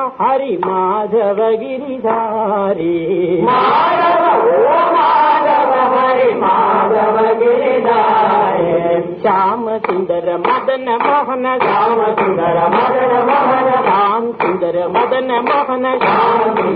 हरि माधव गिरिधारी हरि माधव गिरिधारी श्याम सुंदर मदन मोहन श्याम सुंदर मदन मोहन श्याम सुंदर मदन मोहन श्याम